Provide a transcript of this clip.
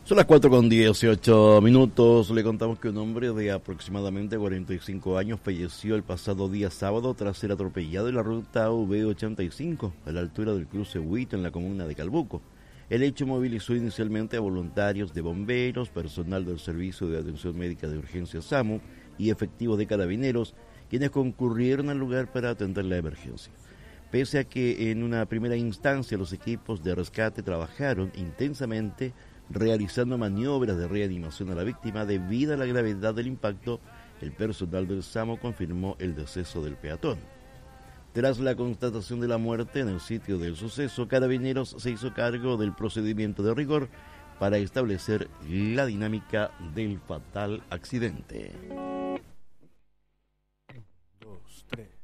Son las 4:18. Le contamos que un hombre de aproximadamente 45 años falleció el pasado día sábado tras ser atropellado en la ruta V85 a la altura del cruce Huito en la comuna de Calbuco. El hecho movilizó inicialmente a voluntarios de bomberos, personal del Servicio de Atención Médica de Urgencia SAMU y efectivos de carabineros, quienes concurrieron al lugar para atender la emergencia. Pese a que en una primera instancia los equipos de rescate trabajaron intensamente realizando maniobras de reanimación a la víctima, debido a la gravedad del impacto, el personal del SAMU confirmó el deceso del peatón. Tras la constatación de la muerte en el sitio del suceso, Carabineros se hizo cargo del procedimiento de rigor para establecer la dinámica del fatal accidente.